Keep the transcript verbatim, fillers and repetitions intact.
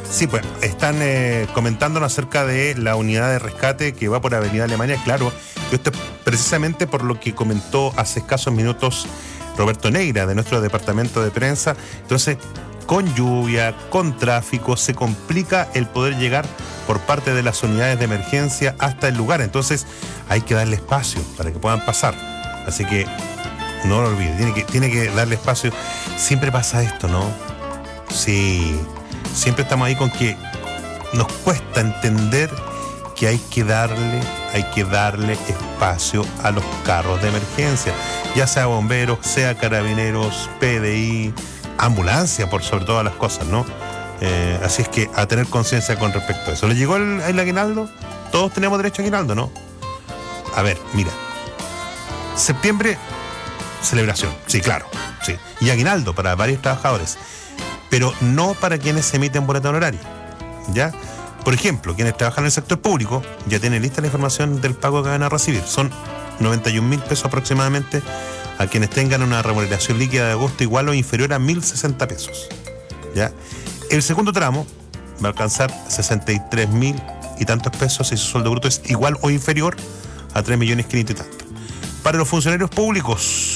Sí, pues están eh, comentándonos acerca de la unidad de rescate que va por Avenida Alemania. Claro, esto es precisamente por lo que comentó hace escasos minutos Roberto Neira, de nuestro departamento de prensa. Entonces, con lluvia, con tráfico, se complica el poder llegar por parte de las unidades de emergencia hasta el lugar. Entonces, hay que darle espacio para que puedan pasar. Así que, no lo olvide, tiene que, tiene que darle espacio. Siempre pasa esto, ¿no? Sí, siempre estamos ahí con que nos cuesta entender que hay que darle, hay que darle espacio a los carros de emergencia, ya sea bomberos, sea carabineros, P D I, ambulancia, por sobre todas las cosas, ¿no? Eh, así es que a tener conciencia con respecto a eso. ¿Le llegó el, el aguinaldo? Todos tenemos derecho a aguinaldo, ¿no? A ver, mira, septiembre, celebración, sí, claro, sí, y aguinaldo para varios trabajadores, pero no para quienes emiten boleta honoraria, ¿ya? Por ejemplo, quienes trabajan en el sector público ya tienen lista la información del pago que van a recibir. Son noventa y un mil pesos aproximadamente a quienes tengan una remuneración líquida de agosto igual o inferior a mil sesenta pesos, ¿ya? El segundo tramo va a alcanzar sesenta y tres mil y tantos pesos si su sueldo bruto es igual o inferior a tres millones quinientos y tantos. Para los funcionarios públicos